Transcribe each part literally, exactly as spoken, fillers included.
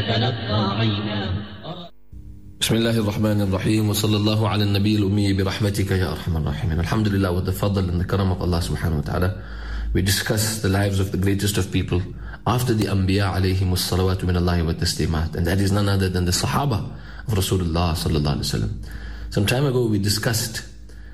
تلقى بسم الله الرحمن الرحيم وصلى الله على النبي الأمي برحمتك يا أرحم الراحمين. Alhamdulillah, with the fadl and the karam of Allah subhanahu wa ta'ala, we discuss the lives of the greatest of people after the Anbiya alayhimus salawatu min Allahi wa taslimat, and that is none other than the Sahaba of Rasulullah sallallahu alayhi wa sallam. Some time ago we discussed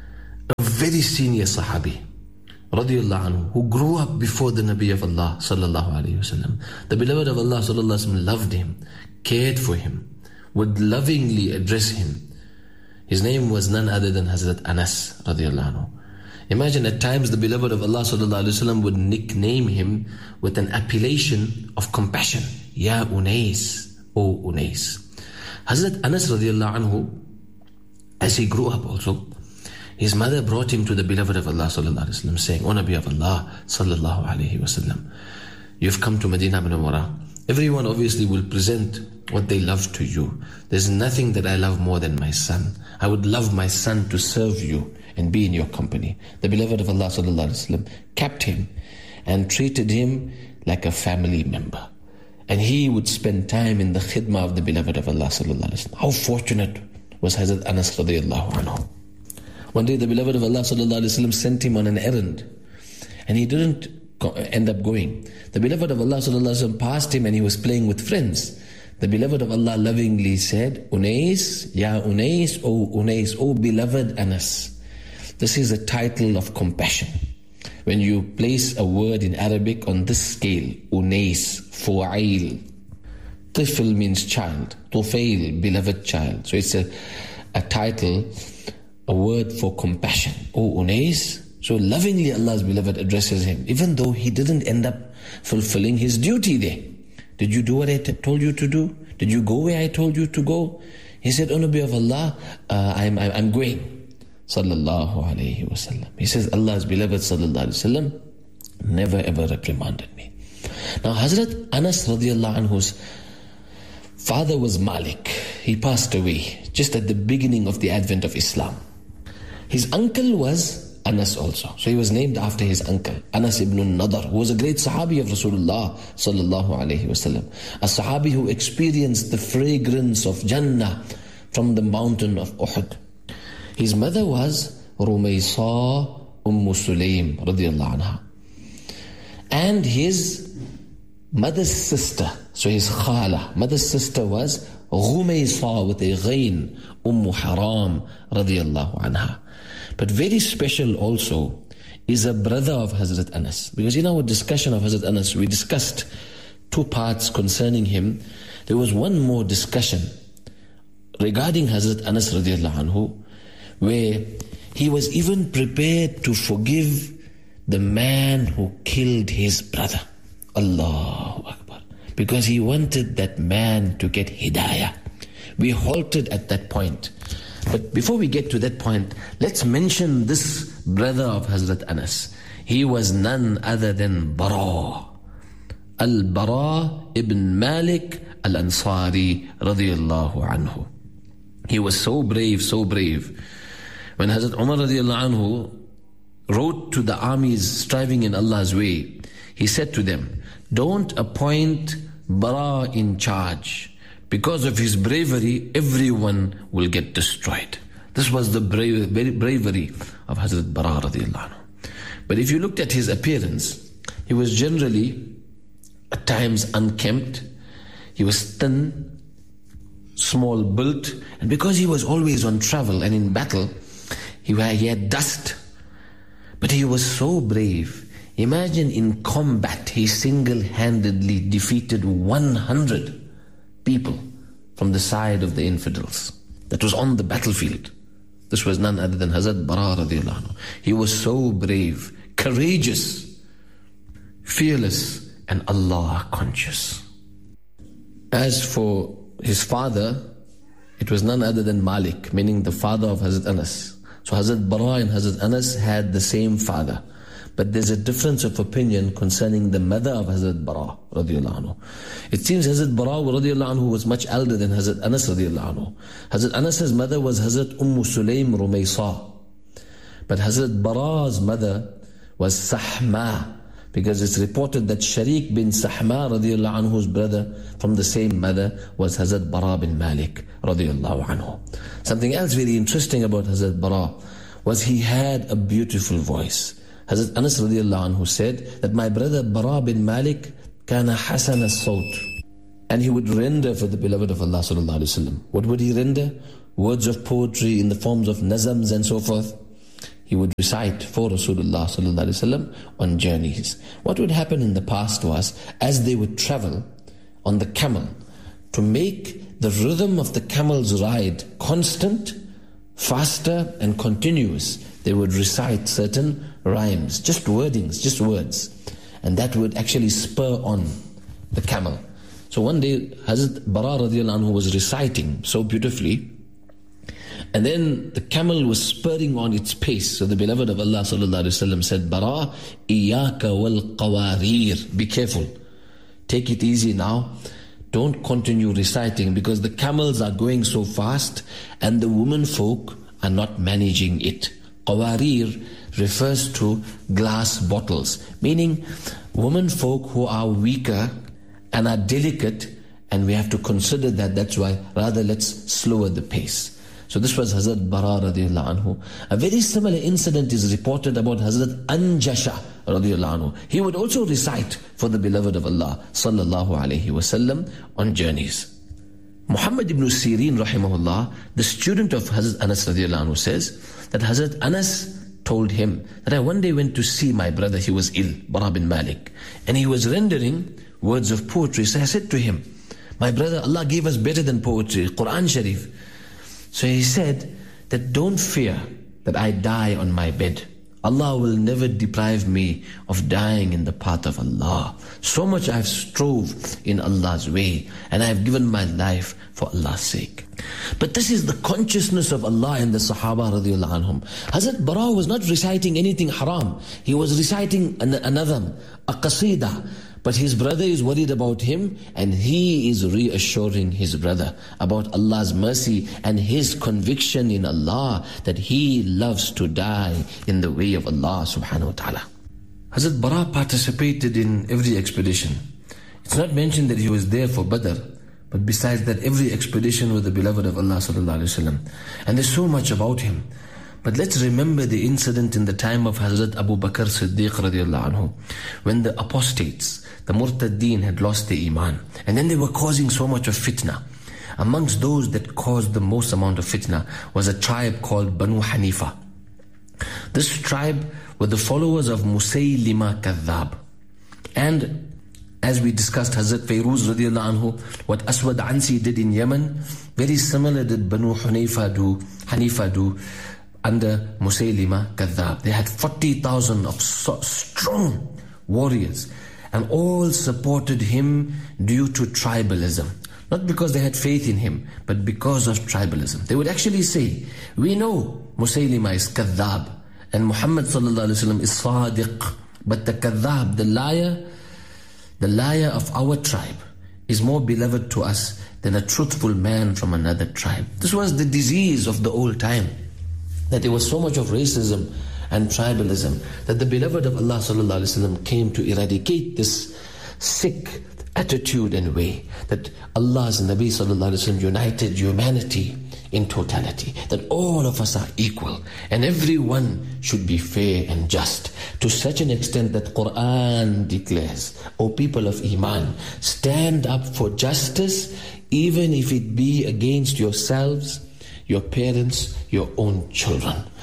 a very senior Sahabi radiyallahu anhu who grew up before the Nabi of Allah sallallahu alayhi wa sallam. The beloved of Allah sallallahu alayhi wa sallam loved him, cared for him, would lovingly address him. His name was none other than Hazrat Anas radiyallahu anhu. Imagine at times the beloved of Allah sallallahu alayhi wa sallam would nickname him with an appellation of compassion. Ya Unais, O Unais. Hazrat Anas radiyallahu anhu, as he grew up also, his mother brought him to the beloved of Allah sallallahu alayhi wa sallam, saying, O Nabi of Allah sallallahu alayhi wa sallam, you've come to Medina Munawwara. Everyone obviously will present what they love to you. There's nothing that I love more than my son. I would love my son to serve you and be in your company. The beloved of Allah sallallahu alaihi wasallam kept him and treated him like a family member. And he would spend time in the khidmah of the beloved of Allah sallallahu alaihi wasallam. How fortunate was Hazrat Anas radiyallahu anhu. One day the beloved of Allah sallallahu alaihi wasallam sent him on an errand, and he didn't end up going. The beloved of Allah sallallahu alaihi wasallam passed him and he was playing with friends. The beloved of Allah lovingly said, Unais, Ya Unais, O Unais, O beloved Anas. This is a title of compassion. When you place a word in Arabic on this scale, Unais, Fu'ail. Tifl means child, Tufail, beloved child. So it's a, a title, a word for compassion. O Unais. So lovingly Allah's beloved addresses him, even though he didn't end up fulfilling his duty there. Did you do what I t- told you to do? Did you go where I told you to go? He said, O Nabi of Allah, uh, I'm, I'm, I'm going. Sallallahu alayhi wa sallam. He says, Allah's beloved sallallahu alayhi wa sallam never ever reprimanded me. Now Hazrat Anas radiallahu anhu's father was Malik. He passed away just at the beginning of the advent of Islam. His uncle was Anas also. So he was named after his uncle, Anas ibn Nadar, who was a great Sahabi of Rasulullah sallallahu alayhi wa sallam. A Sahabi who experienced the fragrance of Jannah from the mountain of Uhud. His mother was Rumaysa Umm Sulaym radiyallahu anha. And his mother's sister, so his khala, mother's sister was Rumaysa with a ghain, Umm Haram radiyallahu anha. But very special also is a brother of Hazrat Anas. Because in our discussion of Hazrat Anas, we discussed two parts concerning him. There was one more discussion regarding Hazrat Anas radiallahu anhu, where he was even prepared to forgive the man who killed his brother. Allahu Akbar. Because he wanted that man to get hidayah. We halted at that point. But before we get to that point, let's mention this brother of Hazrat Anas. He was none other than Bara. Al-Bara ibn Malik al-Ansari radiyallahu anhu. He was so brave, so brave. When Hazrat Umar radiyallahu anhu wrote to the armies striving in Allah's way, he said to them, don't appoint Bara in charge. Because of his bravery, everyone will get destroyed. This was the brave, bravery of Hazrat Bara radiallahu anhu. But if you looked at his appearance, he was generally at times unkempt. He was thin, small built, and because he was always on travel and in battle, he, he had dust. But he was so brave. Imagine in combat, he single-handedly defeated one hundred people from the side of the infidels. That was on the battlefield. This was none other than Hazrat Bara radiallahu anhu. He was so brave, courageous, fearless, and Allah conscious. As for his father, it was none other than Malik, meaning the father of Hazrat Anas. So Hazrat Bara and Hazrat Anas had the same father. But there's a difference of opinion concerning the mother of Hazrat Bara radiallahu anhu. It seems Hazrat Bara radiallahu anhu was much elder than Hazrat Anas radiallahu anhu. Hazrat Anas's mother was Hazrat Umm Sulaym Rumaysa. But Hazrat Bara's mother was Sahma. Because it's reported that Sharik bin Sahma radiallahu anhu's brother from the same mother was Hazrat Bara bin Malik radiallahu anhu. Something else very interesting about Hazrat Bara was he had a beautiful voice. Hazrat Anas radiallahu anhu said that my brother Bara bin Malik kana hasan as-sawt, and he would render for the beloved of Allah sallallahu alaihi wasallam. What would he render? Words of poetry in the forms of nazams and so forth. He would recite for Rasulullah sallallahu alaihi wasallam on journeys. What would happen in the past was, as they would travel on the camel, to make the rhythm of the camel's ride constant, faster and continuous, they would recite certain rhymes, just wordings, just words. And that would actually spur on the camel. So one day, Hazrat Bara radiallahu anhu was reciting so beautifully, and then the camel was spurring on its pace. So the beloved of Allah sallallahu alaihi wasallam said, Bara, iyaka wal qawarir. Be careful. Take it easy now. Don't continue reciting, because the camels are going so fast and the women folk are not managing it. Qawarir refers to glass bottles, meaning women folk who are weaker and are delicate, and we have to consider that. That's why rather let's slower the pace. So this was Hazrat Bara radiallahu anhu. A very similar incident is reported about Hazrat Anjasha radiallahu anhu. He would also recite for the beloved of Allah sallallahu alaihi wasallam on journeys. Muhammad ibn Sirin rahimahullah, the student of Hazrat Anas radiallahu anhu, says that Hazrat Anas told him that I one day went to see my brother. He was ill, Bara bin Malik, and he was rendering words of poetry. So I said to him, my brother, Allah gave us better than poetry, Quran Sharif. So he said that don't fear that I die on my bed. Allah will never deprive me of dying in the path of Allah. So much I have strove in Allah's way, and I have given my life for Allah's sake. But this is the consciousness of Allah in the Sahaba radiallahu anhum. Hazrat Bara was not reciting anything haram. He was reciting an, another, a qasidah. But his brother is worried about him, and he is reassuring his brother about Allah's mercy and his conviction in Allah that he loves to die in the way of Allah subhanahu wa ta'ala. Hazrat Bara participated in every expedition. It's not mentioned that he was there for Badr, but besides that, every expedition with the beloved of Allah sallallahu alaihi wasallam. And there's so much about him. But let's remember the incident in the time of Hazrat Abu Bakr Siddiq radiallahu anhu, when the apostates, the murtaddeen, had lost their iman, and then they were causing so much of fitna. Amongst those that caused the most amount of fitna was a tribe called Banu Hanifa. This tribe were the followers of Musaylima Kadhab. And as we discussed, Hazrat Fayruz radiallahu anhu, what Aswad Ansi did in Yemen, very similar did Banu Hanifa do, Hanifa do under Musaylima Kadhab. They had forty thousand of so strong warriors, and all supported him due to tribalism. Not because they had faith in him, but because of tribalism. They would actually say, we know Musaylima is Kadhab, and Muhammad sallallahu alaihi wasallam is Sadiq, but the Kadhab, the liar, the liar of our tribe is more beloved to us than a truthful man from another tribe. This was the disease of the old time, that there was so much of racism and tribalism, that the beloved of Allah sallallahu alaihi wasallam came to eradicate this sick attitude and way, that Allah's Nabi sallallahu alaihi wasallam united humanity in totality, that all of us are equal and everyone should be fair and just, to such an extent that Quran declares, O people of Iman, stand up for justice even if it be against yourselves, your parents, your own children.